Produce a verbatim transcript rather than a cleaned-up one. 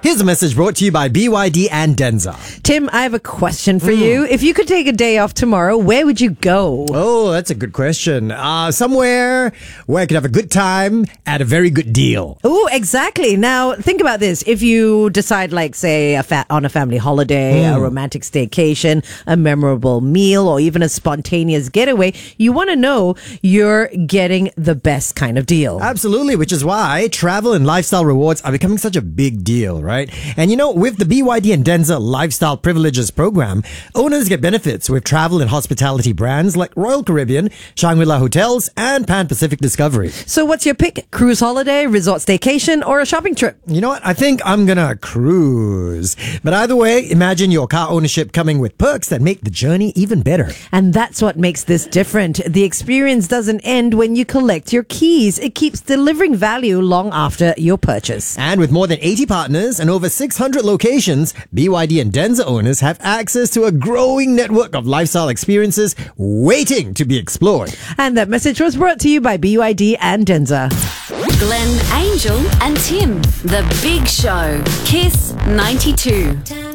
Here's a message brought to you by B Y D and Denza. Tim, I have a question for mm. you. If you could take a day off tomorrow, where would you go? Oh, that's a good question. Uh, somewhere where I could have a good time at a very good deal. Oh, exactly. Now, think about this. If you decide, like, say, a fa- on a family holiday, mm. a romantic staycation, a memorable meal, or even a spontaneous getaway, you want to know you're getting the best kind of deal. Absolutely, which is why travel and lifestyle rewards are becoming such a big deal, right? And you know, with the B Y D and Denza Lifestyle Privileges program, owners get benefits with travel and hospitality brands like Royal Caribbean, Shangri-La Hotels, and Pan Pacific Discovery. So what's your pick? Cruise holiday, resort staycation, or a shopping trip? You know what? I think I'm gonna cruise. But either way, imagine your car ownership coming with perks that make the journey even better. And that's what makes this different. The experience doesn't end when you collect your keys. It keeps delivering value long after your purchase. And with more than eighty partners and over six hundred locations, B Y D and Denza owners have access to a growing network of lifestyle experiences waiting to be explored. And that message was brought to you by B Y D and Denza. Glenn, Angel and Tim. The Big Show. Kiss ninety-two.